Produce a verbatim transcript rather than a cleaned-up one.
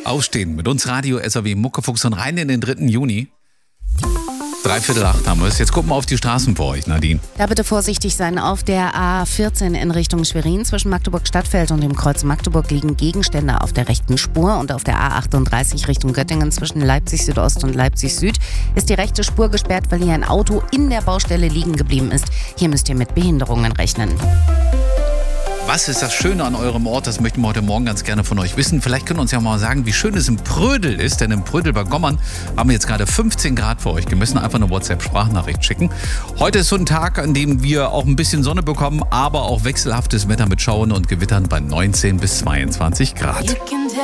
Aufstehen mit uns Radio S R W Muckefuchs und rein in den dritten Juni. Dreiviertel acht haben wir es. Jetzt gucken wir auf die Straßen vor euch, Nadine. Da bitte vorsichtig sein. Auf der A vierzehn in Richtung Schwerin zwischen Magdeburg-Stadtfeld und dem Kreuz Magdeburg liegen Gegenstände auf der rechten Spur. Und auf der A achtunddreißig Richtung Göttingen zwischen Leipzig-Südost und Leipzig-Süd ist die rechte Spur gesperrt, weil hier ein Auto in der Baustelle liegen geblieben ist. Hier müsst ihr mit Behinderungen rechnen. Was ist das Schöne an eurem Ort? Das möchten wir heute Morgen ganz gerne von euch wissen. Vielleicht könnt ihr uns ja mal sagen, wie schön es im Prödel ist. Denn im Prödel bei Gommern haben wir jetzt gerade fünfzehn Grad für euch gemessen. Einfach eine WhatsApp-Sprachnachricht schicken. Heute ist so ein Tag, an dem wir auch ein bisschen Sonne bekommen, aber auch wechselhaftes Wetter mit Schauern und Gewittern bei neunzehn bis zweiundzwanzig Grad.